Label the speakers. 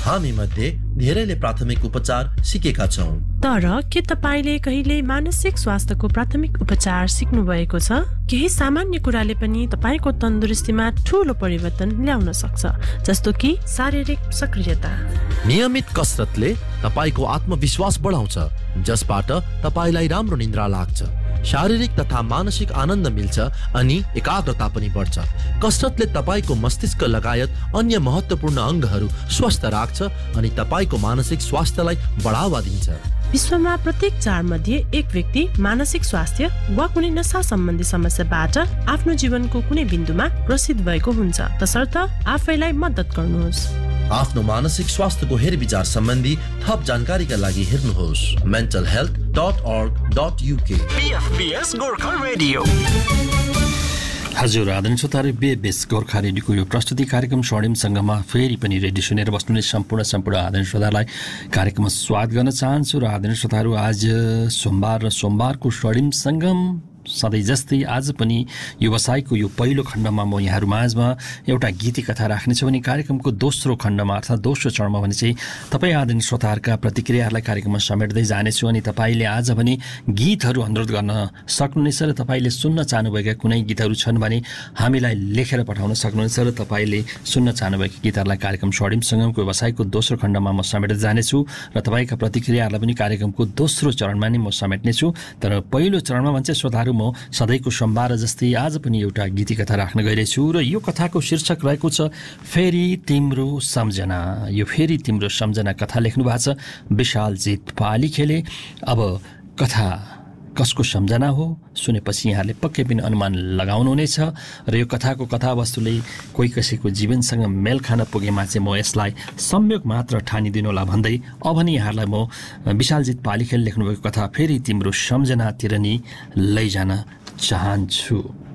Speaker 1: हामी मध्ये धेरैले प्राथमिक उपचार सिकेका छौं।
Speaker 2: तर के तपाईले कहिले मानसिक स्वास्थ्यको प्राथमिक उपचार सिक्नु भएको छ? केही सामान्य कुराले पनि तपाईको तन्दुरुस्तीमा ठूलो परिवर्तन ल्याउन सक्छ, जस्तो कि शारीरिक सक्रियता।
Speaker 1: नियमित कसरतले तपाईको आत्मविश्वास बढाउँछ, जसबाट तपाईलाई राम्रो निद्रा लाग्छ, शारीरिक तथा मानसिक आनन्द मिल्छ अनि एकाग्रता पनि बढ्छ। कसरतले तपाईको मस्तिष्क लगायत अन्य महत्त्वपूर्ण अङ्गहरू स्वस्थ राख्छ अनि तपाईको मानसिक स्वास्थ्यलाई बढावा दिन्छ।
Speaker 2: विश्वमा प्रत्येक 4 मध्ये 1 व्यक्ति मानसिक स्वास्थ्य वा कुनै नशा सम्बन्धी समस्याबाट आफ्नो जीवनको कुनै बिन्दुमा ग्रसित भएको हुन्छ। तसर्थ आफैलाई मद्दत गर्नुहोस्।
Speaker 1: आफ्नो मानसिक स्वास्थ्यको हेरविचार सम्बन्धी थप जानकारीका लागि हेर्नुहोस् mentalhealth.org.uk।
Speaker 3: PFBS Gorkha radio.
Speaker 4: हजुर, आदरणीय श्रोताहरू, बेस गोर्खा रेडियोको यो प्रस्तुति कार्यक्रम स्वर्णिम सङ्गममा फेरि पनि रेडियो सुनेर बस्नुहुने सम्पूर्ण आदरणीय श्रोतालाई कार्यक्रममा स्वागत गर्न चाहन्छु। र आदरणीय श्रोताहरू, आज सोमबार र सोमबारको स्वर्णिम सङ्गम सधैँ जस्तै आज पनि व्यवसायको यो पहिलो खण्डमा म यहाँहरू माझमा एउटा गीती कथा राख्नेछु भने कार्यक्रमको दोस्रो खण्डमा अर्थात् दोस्रो चरणमा भने चाहिँ तपाईँ आदरणीय श्रोताहरूका प्रतिक्रियाहरूलाई कार्यक्रममा समेट्दै जानेछु। अनि तपाईँले आज भने गीतहरू अनुरोध गर्न सक्नुहुनेछ र तपाईँले सुन्न चाहनुभएका कुनै गीतहरू छन् भने हामीलाई लेखेर पठाउन सक्नुहुनेछ र तपाईँले सुन्न चाहनुभएका गीतहरूलाई कार्यक्रम स्वर्णिम सङ्गमको व्यवसायको दोस्रो खण्डमा म समेट्दै जानेछु र तपाईँका प्रतिक्रियाहरूलाई पनि कार्यक्रमको दोस्रो चरणमा नै म समेट्नेछु। तर पहिलो चरणमा भन्छ श्रोताहरू, म सधैँको सोमबार जस्तै आज पनि एउटा गीती कथा राख्न गइरहेछु र यो कथाको शीर्षक रहेको छ फेरि तिम्रो सम्झना। यो फेरि तिम्रो सम्झना कथा लेख्नु भएको छ विशालजीत पालिखेले। अब कथा कसको सम्झना हो सुनेपछि यहाँले पक्कै पनि अनुमान लगाउनुहुनेछ र यो कथाको कथावस्तुले कोही कसैको जीवनसँग मेल खान पुगेमा चाहिँ म यसलाई संयोग मात्र ठानिदिनुहोला भन्दै अब नि यहाँलाई म विशालजीत पालिखेल लेख्नुभएको कथा फेरि तिम्रो सम्झनातिर नि लैजान चाहन्छु।